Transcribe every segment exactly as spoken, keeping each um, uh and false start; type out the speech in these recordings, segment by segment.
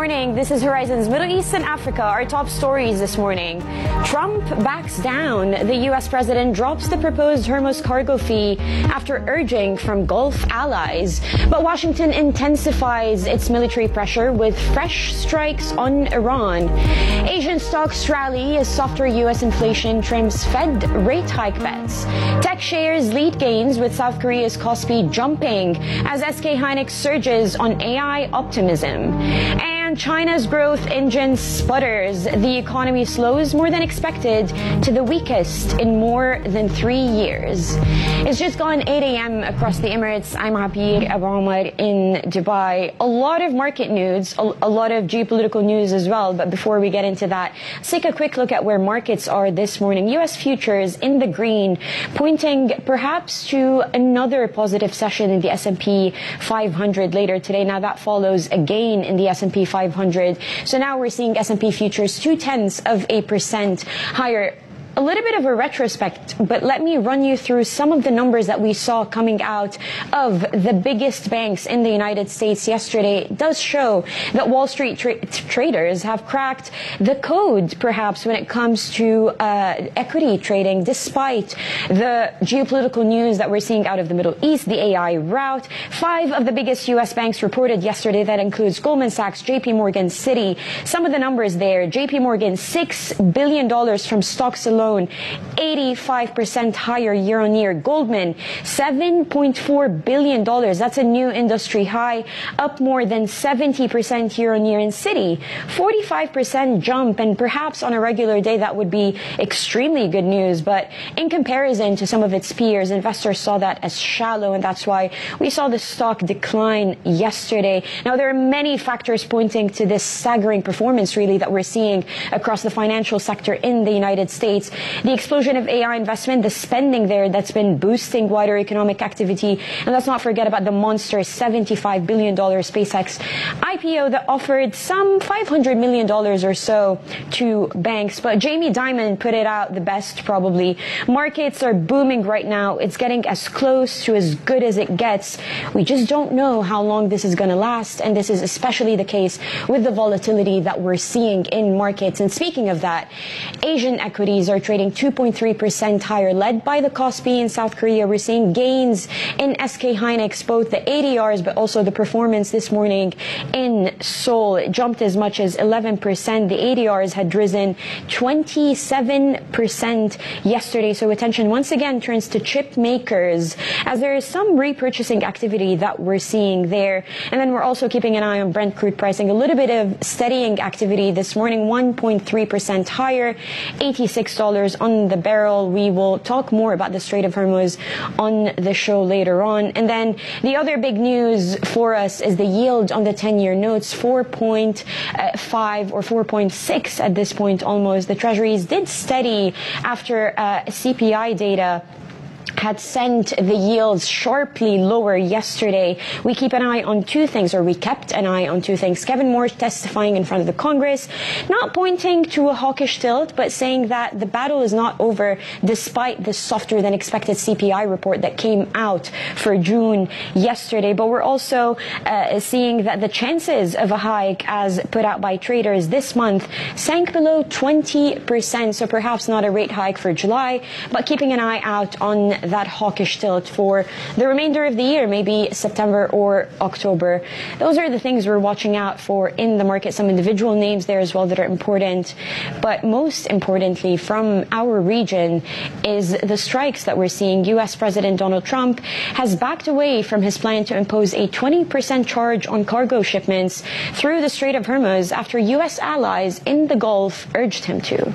morning. This is Horizon's Middle East and Africa. Our top stories this morning. Trump backs down. The U S president drops the proposed Hormuz cargo fee after urging from Gulf allies. But Washington intensifies its military pressure with fresh strikes on Iran. Asian stocks rally as softer U S inflation trims Fed rate hike bets. Tech shares lead gains with South Korea's Kospi jumping as S K Hynix surges on A I optimism. And China's growth engine sputters. The economy slows more than expected to the weakest in more than three years. It's just gone eight a.m. across the Emirates. I'm Abir Abu Omar in Dubai. A lot of market news, a, a lot of geopolitical news as well. But before we get into that, let's take a quick look at where markets are this morning. U S futures in the green, pointing perhaps to another positive session in the S and P five hundred later today. Now that follows a gain in the S and P five hundred. So now we're seeing S and P futures two tenths of a percent higher. A little bit of a retrospect, but let me run you through some of the numbers that we saw coming out of the biggest banks in the United States yesterday. It does show that Wall Street tra- traders have cracked the code, perhaps, when it comes to uh, equity trading, despite the geopolitical news that we're seeing out of the Middle East, the A I rout. Five of the biggest U S banks reported yesterday. That includes Goldman Sachs, J P Morgan, Citi. Some of the numbers there. J P Morgan, six billion dollars from stocks alone. eighty-five percent higher year on year. Goldman, seven point four billion dollars. That's a new industry high, up more than seventy percent year on year. In Citi, forty-five percent jump, and perhaps on a regular day that would be extremely good news. But in comparison to some of its peers, investors saw that as shallow, and that's why we saw the stock decline yesterday. Now, there are many factors pointing to this staggering performance, really, that we're seeing across the financial sector in the United States. The explosion of A I investment, the spending there that's been boosting wider economic activity. And let's not forget about the monster seventy-five billion dollars SpaceX I P O that offered some five hundred million dollars or so to banks. But Jamie Dimon put it out the best, probably. Markets are booming right now. It's getting as close to as good as it gets. We just don't know how long this is going to last. And this is especially the case with the volatility that we're seeing in markets. And speaking of that, Asian equities are trading two point three percent higher, led by the Kospi in South Korea. We're seeing gains in S K Hynix, both the A D Rs, but also the performance this morning in Seoul. It jumped as much as eleven percent. The A D Rs had risen twenty-seven percent yesterday. So attention once again turns to chip makers, as there is some repurchasing activity that we're seeing there. And then we're also keeping an eye on Brent crude pricing. A little bit of steadying activity this morning, one point three percent higher, eighty-six dollars on the barrel. We will talk more about the Strait of Hormuz on the show later on. And then the other big news for us is the yield on the ten-year notes, four point five or four point six at this point almost. The Treasuries did steady after uh, C P I data had sent the yields sharply lower yesterday. We keep an eye on two things, or we kept an eye on two things. Kevin Moore testifying in front of the Congress, not pointing to a hawkish tilt, but saying that the battle is not over despite the softer than expected C P I report that came out for June yesterday. But we're also uh, seeing that the chances of a hike, as put out by traders this month, sank below twenty percent. So perhaps not a rate hike for July, but keeping an eye out on that hawkish tilt for the remainder of the year, maybe September or October. Those are the things we're watching out for in the market. Some individual names there as well that are important. But most importantly, from our region, is the strikes that we're seeing. U S President Donald Trump has backed away from his plan to impose a twenty percent charge on cargo shipments through the Strait of Hormuz after U S allies in the Gulf urged him to.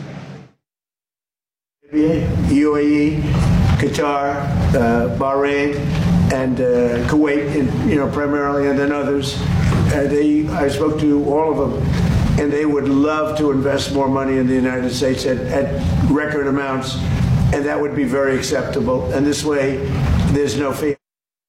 U A E, Qatar, uh, Bahrain, and uh, Kuwait, and, you know, primarily, and then others. Uh, they, I spoke to all of them, and they would love to invest more money in the United States at, at record amounts, and that would be very acceptable. And this way, there's no fee.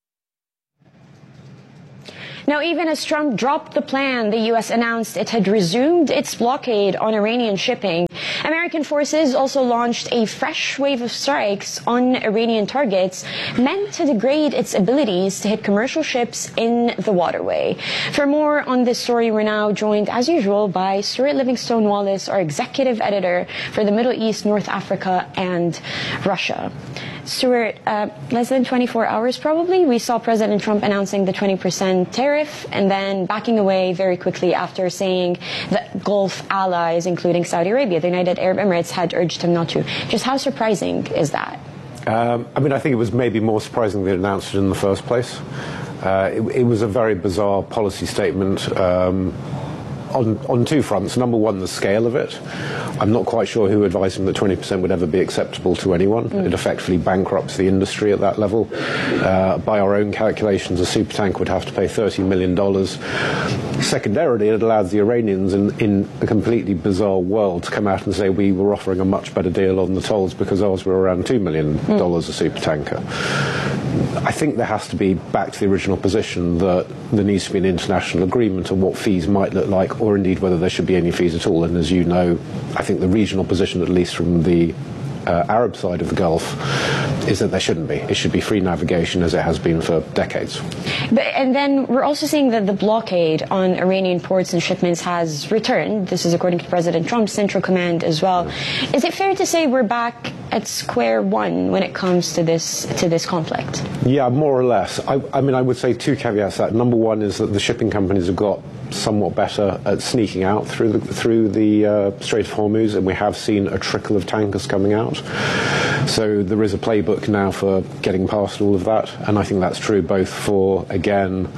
Now, even as Trump dropped the plan, the U S announced it had resumed its blockade on Iranian shipping American forces also launched a fresh wave of strikes on Iranian targets meant to degrade its abilities to hit commercial ships in the waterway. For more on this story, we're now joined, as usual, by Stuart Livingstone Wallace, our executive editor for the Middle East, North Africa, and Russia. Stuart, uh, less than twenty-four hours probably, we saw President Trump announcing the twenty percent tariff and then backing away very quickly after saying that Gulf allies, including Saudi Arabia, the United Arab Emirates, had urged him not to. Just how surprising is that? Um, I mean, I think it was maybe more surprising they announced it in the first place. Uh, it, it was a very bizarre policy statement. Um, On, on two fronts. Number one, the scale of it. I'm not quite sure who advised him that twenty percent would ever be acceptable to anyone. Mm. It effectively bankrupts the industry at that level. Uh, by our own calculations, a supertanker would have to pay thirty million dollars. Secondarily, it allows the Iranians in, in a completely bizarre world to come out and say we were offering a much better deal on the tolls because ours were around two million dollars mm. a supertanker. I think there has to be back to the original position that there needs to be an international agreement on what fees might look like, or indeed whether there should be any fees at all. And as you know, I think the regional position, at least from the uh, Arab side of the Gulf, is that there shouldn't be. It should be free navigation as it has been for decades. But, and then we're also seeing that the blockade on Iranian ports and shipments has returned. This is according to President Trump's Central Command as well. Yeah. Is it fair to say we're back at square one when it comes to this to this conflict? Yeah, more or less. I, I mean, I would say two caveats to that. Number one is that the shipping companies have got somewhat better at sneaking out through the, through the uh, Strait of Hormuz, and we have seen a trickle of tankers coming out. So there is a playbook now for getting past all of that, and I think that's true both for, again,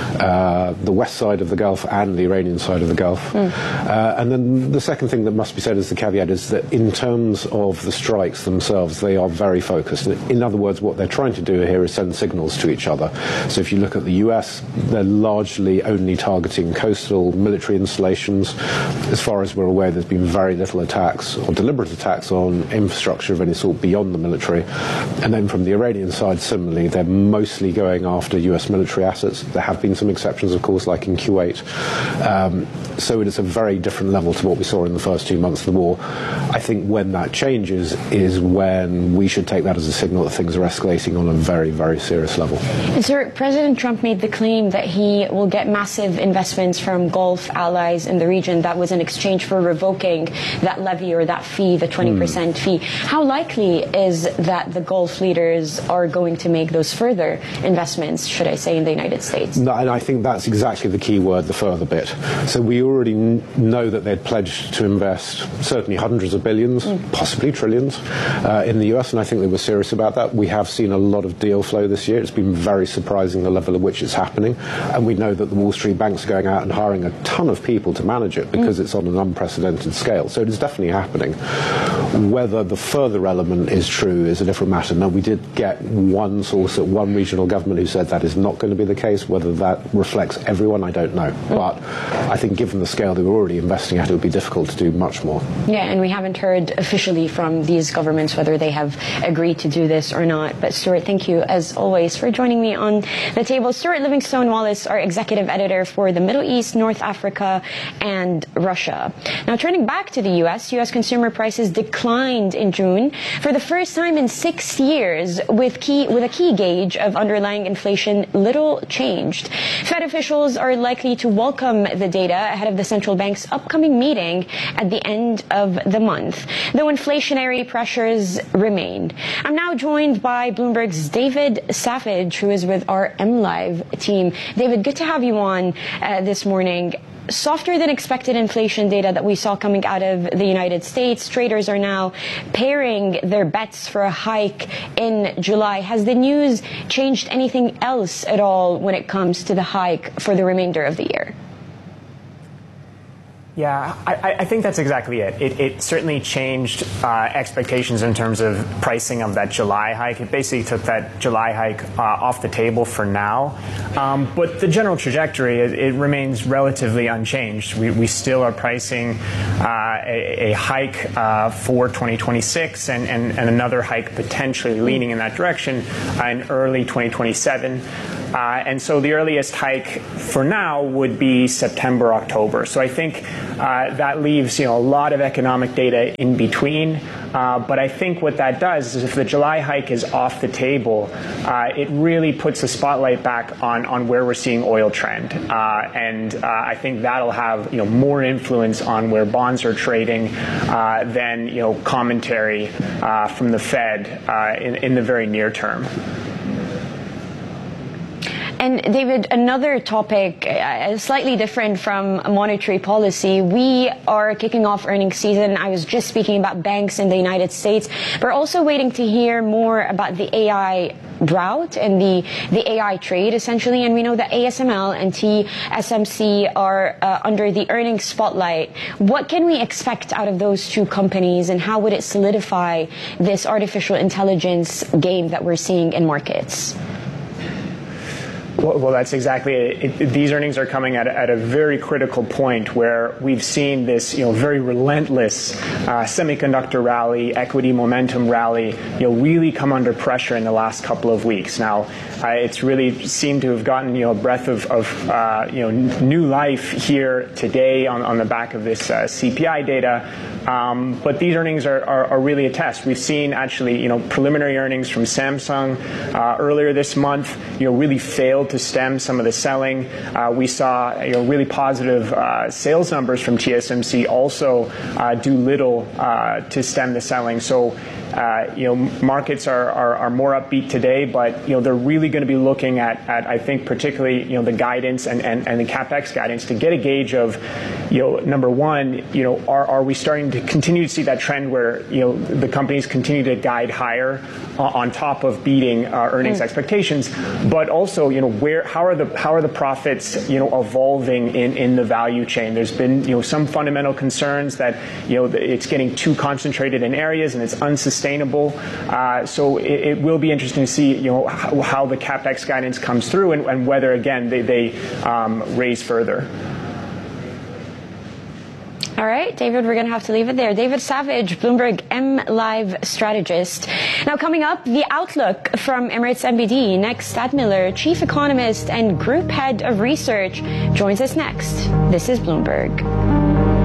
uh, the west side of the Gulf and the Iranian side of the Gulf. Mm. Uh, and then the second thing that must be said as the caveat is that in terms of the strikes themselves, they are very focused. In other words, what they're trying to do here is send signals to each other. So if you look at the U S, they're largely only targeting coastal military installations. As far as we're aware, there's been very little attacks or deliberate attacks on infrastructure of any sort beyond the military. And then from the Iranian side, similarly, they're mostly going after U S military assets. There have been some exceptions, of course, like in Kuwait. Um, so it is a very different level to what we saw in the first two months of the war. I think when that changes is when we should take that as a signal that things are escalating on a very, very serious level. And sir, President Trump made the claim that he will get massive investments from Gulf allies in the region. That was in exchange for revoking that levy or that fee, the twenty percent mm. fee. How likely is that the Gulf leaders are going to make those further investments, should I say, in the United States? No, and I think that's exactly the key word, the further bit. So we already n- know that they'd pledged to invest certainly hundreds of billions, mm. possibly trillions, uh, in the U S, and I think they were serious about that. We have seen a lot of deal flow this year. It's been very surprising the level at which it's happening, and we know that the Wall Street banks are going out and hiring a ton of people to manage it because mm. it's on an unprecedented scale. So it is definitely happening. Whether the further element is true is a different matter. Now, we did get one source at one regional government who said that is not going to be the case. Whether that reflects everyone, I don't know. Mm. But I think given the scale they were already investing at, it would be difficult to do much more. Yeah, and we haven't heard officially from these governments whether they have agreed to do this or not. But Stuart, thank you, as always, for joining me on the table. Stuart Livingstone Wallace, our executive editor for the Middle East, North Africa, and Russia. Now, turning back to the U S, U S consumer prices declined in June for the first time in six years, with key with a key gauge of underlying inflation little changed. Fed officials are likely to welcome the data ahead of the central bank's upcoming meeting at the end of the month, though inflationary pressures remain. I'm now joined by Bloomberg's David Savage, who is with our MLive team. David, good to have you on uh, this morning. Softer than expected inflation data that we saw coming out of the United States. Traders are now pairing their bets for a hike in July. Has the news changed anything else at all when it comes to the hike for the remainder of the year? Yeah, I, I think that's exactly it. It, it certainly changed uh, expectations in terms of pricing of that July hike. It basically took that July hike uh, off the table for now. Um, but the general trajectory, it, it remains relatively unchanged. We, we still are pricing uh, a, a hike uh, for twenty twenty-six and, and, and another hike potentially leaning in that direction uh, in early twenty twenty-seven. Uh, and so the earliest hike for now would be September, October. So I think uh, that leaves, you know, a lot of economic data in between. Uh, but I think what that does is if the July hike is off the table, uh, it really puts the spotlight back on, on where we're seeing oil trend. Uh, and uh, I think that'll have, you know, more influence on where bonds are trading uh, than, you know, commentary uh, from the Fed uh, in, in the very near term. And David, another topic uh, slightly different from monetary policy. We are kicking off earnings season. I was just speaking about banks in the United States. We're also waiting to hear more about the A I drought and the, the A I trade, essentially. And we know that A S M L and T S M C are uh, under the earnings spotlight. What can we expect out of those two companies, and how would it solidify this artificial intelligence game that we're seeing in markets? Well, well, that's exactly it. It, these earnings are coming at, at a very critical point where we've seen this, you know, very relentless uh, semiconductor rally, equity momentum rally, you know, really come under pressure in the last couple of weeks. Now, uh, it's really seemed to have gotten, you know, a breath of, of uh, you know, n- new life here today on, on the back of this uh, C P I data. Um, but these earnings are, are, are really a test. We've seen actually, you know, preliminary earnings from Samsung uh, earlier this month, you know, really failed to stem some of the selling. Uh, we saw, you know, really positive uh, sales numbers from T S M C also uh, do little uh, to stem the selling. So, uh, you know, markets are, are, are more upbeat today, but, you know, they're really going to be looking at, at, I think, particularly, you know, the guidance and, and, and the CapEx guidance to get a gauge of, you know, number one, you know, are, are we starting to continue to see that trend where, you know, the companies continue to guide higher uh, on top of beating uh, earnings mm. expectations, but also, you know, where, how are the, how are the profits, you know, evolving in, in the value chain? There's been, you know, some fundamental concerns that, you know, it's getting too concentrated in areas and it's unsustainable. Uh, so it, it will be interesting to see, you know, how, how the CapEx guidance comes through and, and whether, again, they, they um, raise further. All right, David, we're going to have to leave it there. David Savage, Bloomberg M Live strategist. Now, coming up, the outlook from Emirates N B D. Next, Thad Miller, chief economist and group head of research, joins us next. This is Bloomberg.